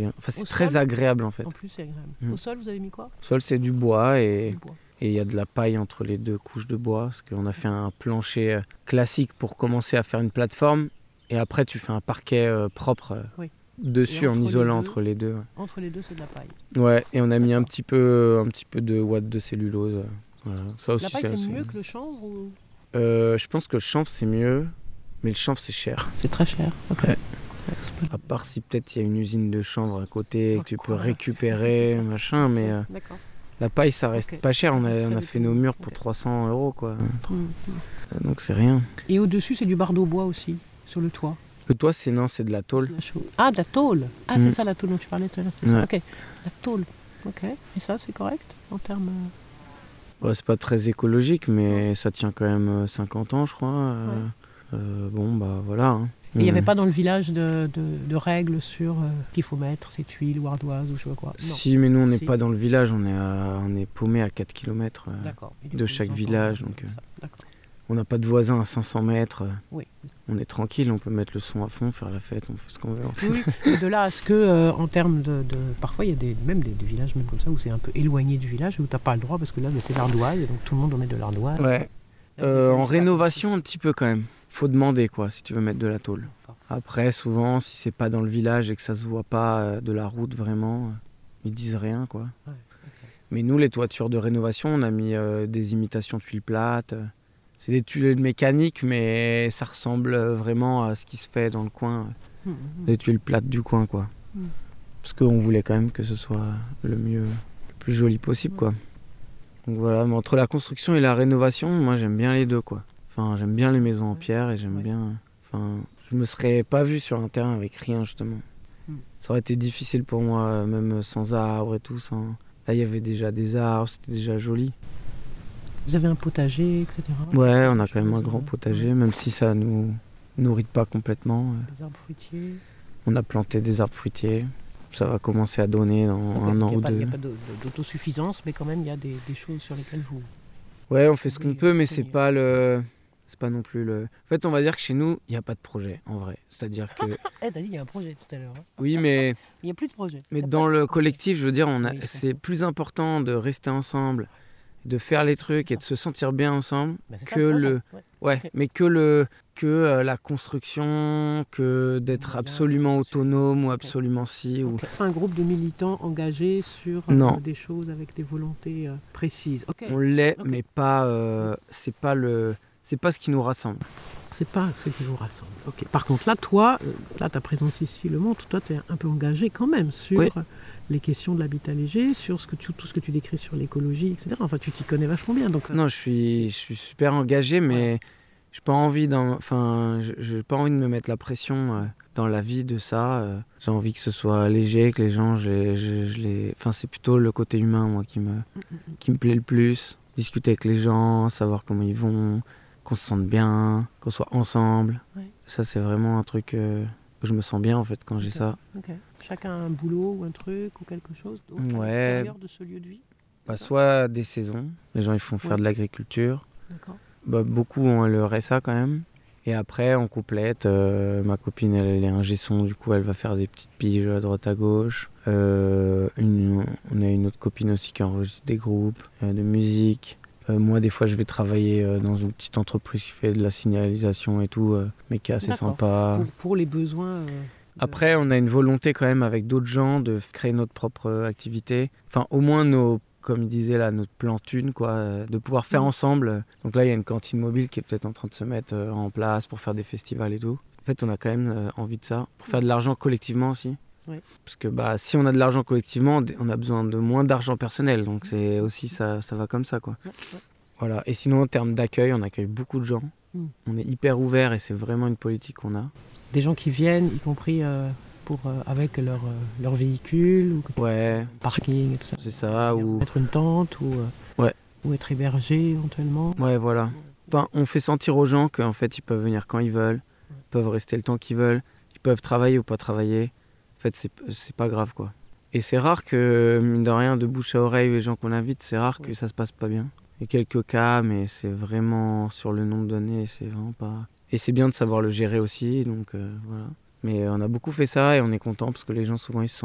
bien. Enfin, c'est Au très sol agréable en fait. En plus, c'est agréable. Mm. Au sol, vous avez mis quoi? Le sol, c'est du bois Du et bois. il y a de la paille entre les 2 couches de bois. Parce qu'on a fait un plancher classique pour commencer à faire une plateforme. Et après, tu fais un parquet propre dessus Et en entre les isolant deux- entre les deux. Entre les deux, c'est de la paille. Ouais, et on a mis un D'accord. petit peu de ouate de cellulose. Voilà. Ça aussi, La paille, c'est mieux que le chanvre ou... Je pense que le chanvre, c'est mieux. Mais le chanvre, c'est cher. C'est très cher. Ok. Ouais. C'est pas- À part si peut-être il y a une usine de chanvre à côté que Ah, tu peux quoi, récupérer, c'est ça. machin, mais D'accord. la paille ça reste Ok, pas cher. ça On reste a très fait nos économe. murs pour Ok. 300 € quoi. Mm. Donc c'est rien. Et au-dessus, c'est du bardeau bois aussi, sur le toit. Le toit c'est de la tôle. C'est la chaux. Ah, de la tôle. Ah, c'est Mm. ça la tôle dont tu parlais tout à l'heure. C'est ça. Ouais. Ok. La tôle. Ok. Et ça, c'est correct en termes. Ouais, c'est pas très écologique, mais ça tient quand même 50 ans, je crois. Bon bah voilà. Hein. Et il n'y avait pas dans le village de règles sur qu'il faut mettre ces tuiles ou ardoises ou je sais pas quoi. Non. Si, mais nous on n'est Si. pas dans le village, on est paumé à 4 km D'accord. Et du de coup, chaque ils entendent village, donc, ça. D'accord. on n'a pas de voisins à 500 mètres. Oui. On est tranquille, on peut mettre le son à fond, faire la fête, on fait ce qu'on veut en fait. Oui, et de là à ce que, en termes de. Parfois, il y a même des villages même comme ça où c'est un peu éloigné du village, où tu n'as pas le droit parce que là, c'est l'ardoise, et donc tout le monde doit mettre de l'ardoise. Ouais. En rénovation, un petit peu quand même. Faut demander quoi, si tu veux mettre de la tôle. Après, souvent, si c'est pas dans le village et que ça se voit pas de la route vraiment, ils disent rien quoi. Ouais, Mais nous, les toitures de rénovation, on a mis des imitations tuiles plates. C'est des tuiles mécaniques, mais ça ressemble vraiment à ce qui se fait dans le coin. Des tuiles plates du coin quoi. Parce qu'on voulait quand même que ce soit le plus joli possible quoi. Donc voilà, mais entre la construction et la rénovation, moi j'aime bien les deux quoi. Enfin, j'aime bien les maisons en pierre et j'aime bien. Enfin, je me serais pas vu sur un terrain avec rien justement. Ça aurait été difficile pour moi, même sans arbres et tout. Là, il y avait déjà des arbres, c'était déjà joli. Vous avez un potager, etc. Ouais, on a quand même un grand potager, même si ça nous nourrit pas complètement. Des arbres fruitiers. On a planté des arbres fruitiers. Ça va commencer à donner dans un an ou deux. Il n'y a pas d'autosuffisance, mais quand même, il y a des choses sur lesquelles vous... Ouais, on fait ce qu'on peut, mais c'est tenir. pas le... C'est pas non plus le... En fait, on va dire que chez nous, il n'y a pas de projet, en vrai. C'est-à-dire que... t'as dit il y a un projet tout à l'heure. Hein. Oui, mais... Il n'y a plus de projet. Mais T'as dans pas- le collectif, je veux dire, Oui, c'est plus important de rester ensemble, de faire les trucs C'est et de se sentir bien ensemble Bah, c'est ça, que projet. Ouais, Ok. mais que la construction, que d'être Voilà, absolument autonome ou Ok. absolument si. Ou... Ok. Un groupe de militants engagés sur Non. des choses avec des volontés précises. Ok. On l'est, Ok. mais pas. C'est pas ce qui nous rassemble. C'est pas ce qui vous rassemble. Ok. Par contre, là, toi, ta présence ici le montre, toi, tu es un peu engagé quand même sur Oui. les questions de l'habitat léger, sur tout ce que tu décris sur l'écologie, etc. Enfin, tu t'y connais vachement bien. Donc, Non, je suis super engagé, mais j'ai pas envie j'ai pas envie de me mettre la pression dans la vie de ça. J'ai envie que ce soit léger, que les gens, Enfin, c'est plutôt le côté humain, moi, qui me plaît le plus. Discuter avec les gens, savoir comment ils vont, qu'on se sente bien, qu'on soit ensemble. Ouais. Ça, c'est vraiment un truc où je me sens bien, en fait, quand j'ai ça. Ok. Chacun a un boulot ou un truc ou quelque chose d'autre à Ouais. l'extérieur de ce lieu de vie. Bah, soit des saisons. Les gens, ils font faire Ouais. de l'agriculture. D'accord. Bah, beaucoup ont le RSA quand même. Et après, on complète. Ma copine, elle est ingé son, du coup, elle va faire des petites piges à droite à gauche. On a une autre copine aussi qui enregistre des groupes de musique. Moi, des fois, je vais travailler dans une petite entreprise qui fait de la signalisation et tout, mais qui est assez D'accord. sympa. Pour les besoins. Après, on a une volonté quand même avec d'autres gens de créer notre propre activité. Enfin, au moins comme il disait là, notre plan thune, quoi, de pouvoir faire ensemble. Donc là, il y a une cantine mobile qui est peut-être en train de se mettre en place pour faire des festivals et tout. En fait, on a quand même envie de ça, pour faire de l'argent collectivement aussi. Oui. Parce que si on a de l'argent collectivement, on a besoin de moins d'argent personnel. Donc c'est aussi ça va comme ça, quoi. Ouais. Voilà. Et sinon, en termes d'accueil, on accueille beaucoup de gens. On est hyper ouvert et c'est vraiment une politique qu'on a. Des gens qui viennent, y compris avec leur véhicule, ou Ouais, parking et tout ça. c'est ça. Ou... Mettre une tente ou être hébergé éventuellement. Ouais, voilà. Enfin, on fait sentir aux gens qu'en fait, ils peuvent venir quand ils veulent, ils peuvent rester le temps qu'ils veulent, ils peuvent travailler ou pas travailler. En fait, c'est pas grave, quoi. Et c'est rare que, mine de rien, de bouche à oreille, les gens qu'on invite, c'est rare que ça se passe pas bien. Il y a quelques cas, mais c'est vraiment sur le nombre d'années, c'est vraiment pas... Et c'est bien de savoir le gérer aussi, donc voilà. Mais on a beaucoup fait ça et on est content parce que les gens, souvent, ils se sentent